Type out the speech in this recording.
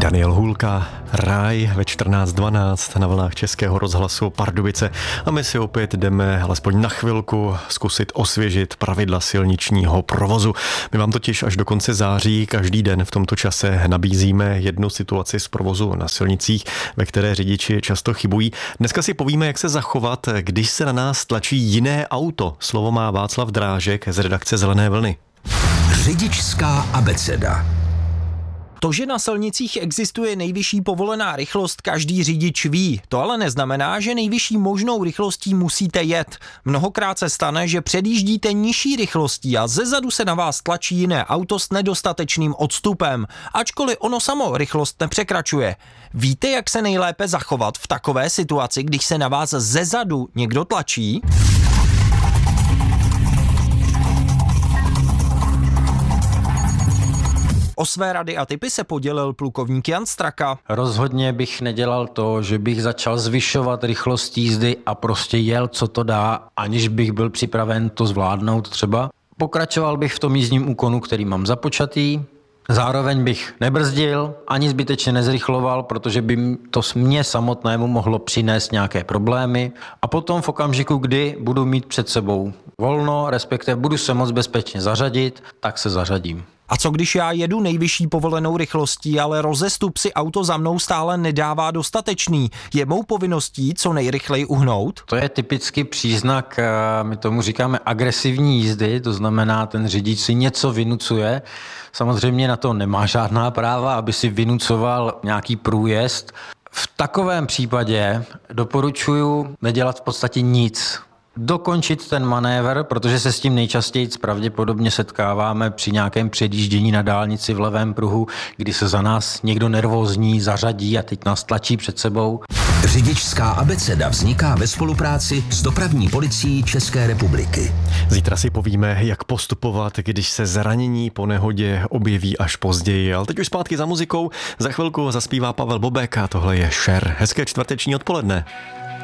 Daniel Hůlka, Ráj ve 14:12 na vlnách Českého rozhlasu Pardubice a my si opět jdeme alespoň na chvilku zkusit osvěžit pravidla silničního provozu. My vám totiž až do konce září každý den v tomto čase nabízíme jednu situaci z provozu na silnicích, ve které řidiči často chybují. Dneska si povíme, jak se zachovat, když se na nás tlačí jiné auto. Slovo má Václav Drážek z redakce Zelené vlny. Řidičská abeceda. To, že na silnicích existuje nejvyšší povolená rychlost, každý řidič ví. To ale neznamená, že nejvyšší možnou rychlostí musíte jet. Mnohokrát se stane, že předjíždíte nižší rychlostí a zezadu se na vás tlačí jiné auto s nedostatečným odstupem, ačkoliv ono samo rychlost nepřekračuje. Víte, jak se nejlépe zachovat v takové situaci, když se na vás zezadu někdo tlačí? O své rady a tipy se podělil plukovník Jan Straka. Rozhodně bych nedělal to, že bych začal zvyšovat rychlost jízdy a prostě jel, co to dá, aniž bych byl připraven to zvládnout třeba. Pokračoval bych v tom jízdním úkonu, který mám započatý. Zároveň bych nebrzdil, ani zbytečně nezrychloval, protože by to mě samotnému mohlo přinést nějaké problémy. A potom v okamžiku, kdy budu mít před sebou volno, respektive budu se moc bezpečně zařadit, tak se zařadím. A co když já jedu nejvyšší povolenou rychlostí, ale rozestup si auto za mnou stále nedává dostatečný? Je mou povinností co nejrychleji uhnout? To je typický příznak, my tomu říkáme agresivní jízdy, to znamená, ten řidič si něco vynucuje. Samozřejmě na to nemá žádná práva, aby si vynucoval nějaký průjezd. V takovém případě doporučuji nedělat v podstatě nic. Dokončit ten manévr, protože se s tím nejčastěji pravděpodobně setkáváme při nějakém předjíždění na dálnici v levém pruhu, kdy se za nás někdo nervózní zařadí a teď nás tlačí před sebou. Řidičská abeceda vzniká ve spolupráci s Dopravní policií České republiky. Zítra si povíme, jak postupovat, když se zranění po nehodě objeví až později. Ale teď už zpátky za muzikou. Za chvilku zaspívá Pavel Bobek a tohle je Cher. Hezké čtvrteční odpoledne.